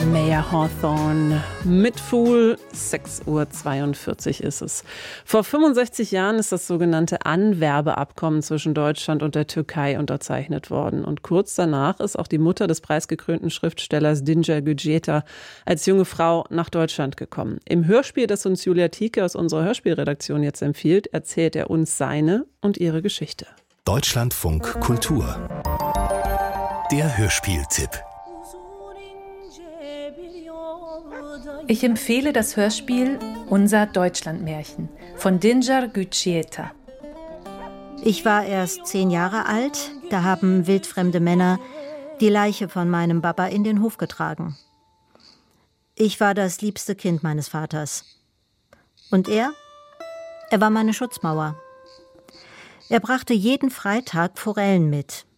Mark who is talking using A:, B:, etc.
A: Mayer Hawthorne mit Fool. 6:42 Uhr ist es. Vor 65 Jahren ist das sogenannte Anwerbeabkommen zwischen Deutschland und der Türkei unterzeichnet worden. Und kurz danach ist auch die Mutter des preisgekrönten Schriftstellers Dincer Güceta als junge Frau nach Deutschland gekommen. Im Hörspiel, das uns Julia Thieke aus unserer Hörspielredaktion jetzt empfiehlt, erzählt er uns seine und ihre Geschichte.
B: Deutschlandfunk Kultur. Der Hörspieltipp.
C: Ich empfehle das Hörspiel Unser Deutschlandmärchen von Dincer Güceta.
D: Ich war erst 10 Jahre alt, da haben wildfremde Männer die Leiche von meinem Papa in den Hof getragen. Ich war das liebste Kind meines Vaters. Und er? Er war meine Schutzmauer. Er brachte jeden Freitag Forellen mit.